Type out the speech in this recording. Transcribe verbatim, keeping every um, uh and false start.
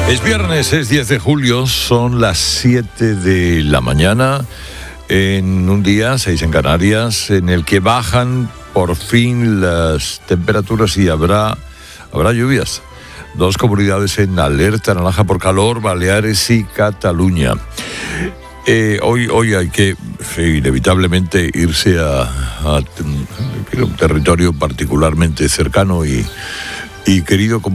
Es viernes, es diez de julio, son las siete de la mañana, en un día, seis en Canarias, en el que bajan por fin las temperaturas y habrá, habrá lluvias. Dos comunidades en alerta naranja por calor, Baleares y Cataluña. Eh, hoy, hoy hay que inevitablemente irse a, a un territorio particularmente cercano y, y querido como